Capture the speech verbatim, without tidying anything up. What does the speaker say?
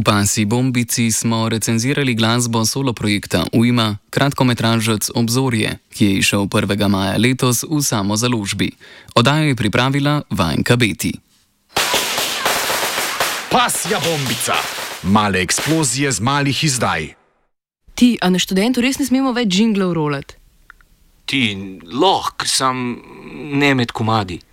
V Pasji bombici smo recenzirali glasbo solo projekta Ujma, kratkometražec Obzorje, ki je izšel prvega maja letos v samozaložbi. Oddajo je pripravila Vajnka Beti. Pasja bombica. Male eksplozije z malih izdaj. Ti, a na študentu res ne smemo več džinglov rolati? Ti, lahko, sam ne med komadi.